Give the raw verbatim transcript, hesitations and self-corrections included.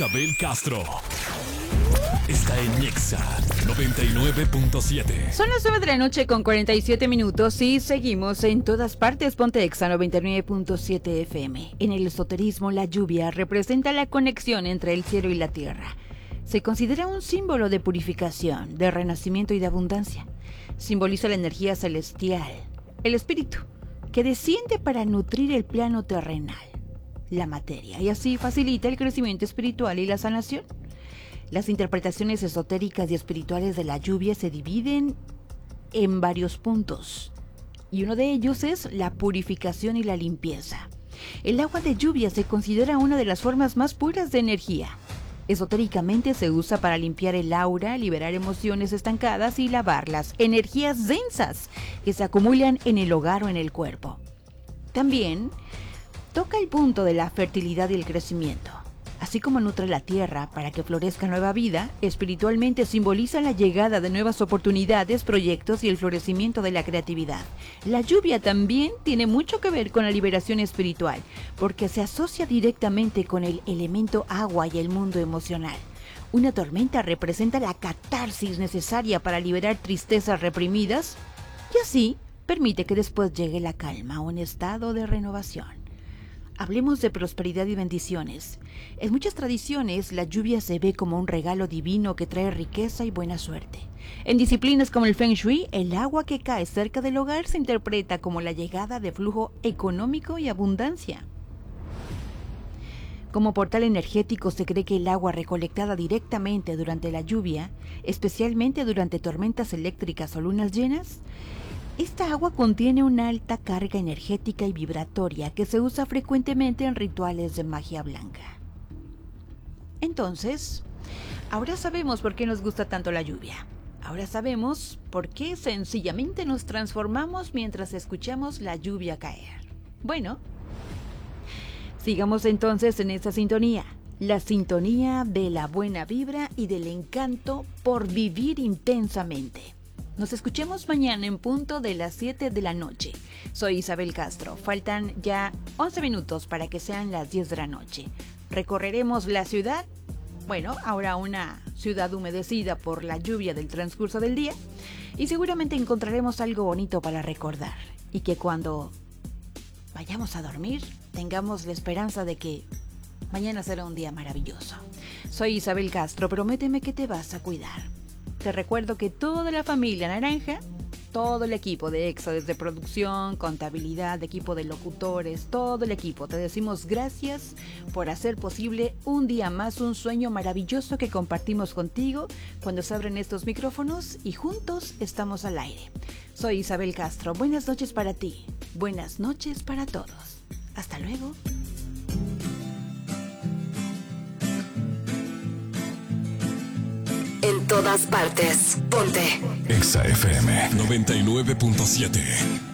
Isabel Castro está en Nexa noventa y nueve punto siete. Son las nueve de la noche con cuarenta y siete minutos y seguimos en todas partes. Ponte Exa noventa y nueve punto siete F M. En el esoterismo, la lluvia representa la conexión entre el cielo y la tierra. Se considera un símbolo de purificación, de renacimiento y de abundancia. Simboliza la energía celestial, el espíritu, que desciende para nutrir el plano terrenal, la materia, y así facilita el crecimiento espiritual y la sanación. Las interpretaciones esotéricas y espirituales de la lluvia se dividen en varios puntos, y uno de ellos es la purificación y la limpieza. El agua de lluvia se considera una de las formas más puras de energía. Esotéricamente se usa para limpiar el aura, liberar emociones estancadas y lavar las energías densas que se acumulan en el hogar o en el cuerpo. También toca el punto de la fertilidad y el crecimiento. Así como nutre la tierra para que florezca nueva vida, espiritualmente simboliza la llegada de nuevas oportunidades, proyectos y el florecimiento de la creatividad. La lluvia también tiene mucho que ver con la liberación espiritual, porque se asocia directamente con el elemento agua y el mundo emocional. Una tormenta representa la catarsis necesaria para liberar tristezas reprimidas y así permite que después llegue la calma, un estado de renovación. Hablemos de prosperidad y bendiciones. En muchas tradiciones, la lluvia se ve como un regalo divino que trae riqueza y buena suerte. En disciplinas como el Feng Shui, el agua que cae cerca del hogar se interpreta como la llegada de flujo económico y abundancia. Como portal energético, se cree que el agua recolectada directamente durante la lluvia, especialmente durante tormentas eléctricas o lunas llenas, esta agua contiene una alta carga energética y vibratoria que se usa frecuentemente en rituales de magia blanca. Entonces, ahora sabemos por qué nos gusta tanto la lluvia. Ahora sabemos por qué sencillamente nos transformamos mientras escuchamos la lluvia caer. Bueno, sigamos entonces en esta sintonía. La sintonía de la buena vibra y del encanto por vivir intensamente. Nos escuchemos mañana en punto de las siete de la noche. Soy Isabel Castro. Faltan ya once minutos para que sean las diez de la noche. Recorreremos la ciudad. Bueno, ahora una ciudad humedecida por la lluvia del transcurso del día. Y seguramente encontraremos algo bonito para recordar. Y que cuando vayamos a dormir, tengamos la esperanza de que mañana será un día maravilloso. Soy Isabel Castro. Prométeme que te vas a cuidar. Te recuerdo que toda la familia naranja, todo el equipo de Exa, desde producción, contabilidad, equipo de locutores, todo el equipo, te decimos gracias por hacer posible un día más, un sueño maravilloso que compartimos contigo cuando se abren estos micrófonos y juntos estamos al aire. Soy Isabel Castro. Buenas noches para ti. Buenas noches para todos. Hasta luego. En todas partes, ponte Exa F M noventa y nueve punto siete.